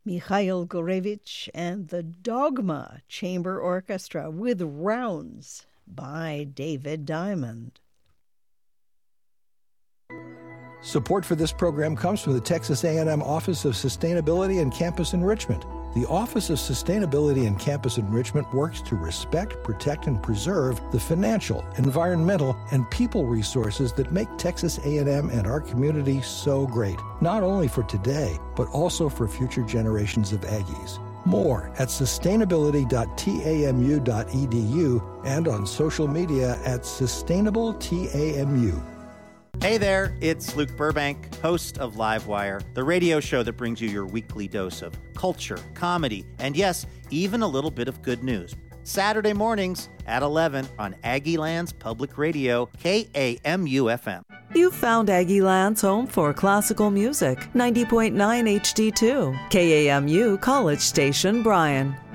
Mikhail Gorevich and the Dogma Chamber Orchestra with Rounds by David Diamond. Support for this program comes from the Texas A&M Office of Sustainability and Campus Enrichment. The Office of Sustainability and Campus Enrichment works to respect, protect, and preserve the financial, environmental, and people resources that make Texas A&M and our community so great, not only for today, but also for future generations of Aggies. More at sustainability.tamu.edu and on social media at sustainableTAMU. Hey there, it's Luke Burbank, host of Livewire, the radio show that brings you your weekly dose of culture, comedy, and yes, even a little bit of good news. Saturday mornings at 11 on Aggieland's Public Radio, KAMU-FM. You've found Aggieland's home for classical music, 90.9 HD2, KAMU College Station, Bryan.